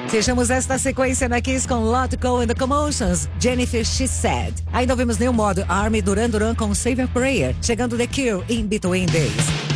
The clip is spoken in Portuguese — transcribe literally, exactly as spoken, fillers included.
Fechamos esta sequência na Kiss com Lot Go and the Commotions, Jennifer She Said. Ainda ouvimos New Modo, Army, Duran Duran com Save a Prayer, chegando The Cure, In Between Days.